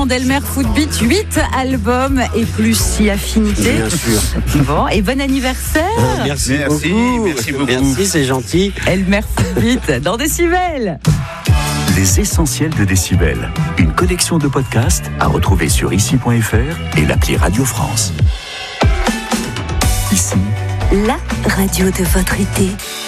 Delmer Footbeat, 8 albums et plus si affinité. Bien sûr. Bon, et bon anniversaire. Merci beaucoup. Merci, c'est gentil. Elmer Footbeat dans Décibel. Les essentiels de Décibel. Une collection de podcasts à retrouver sur ici.fr et l'appli Radio France. Ici, la radio de votre été.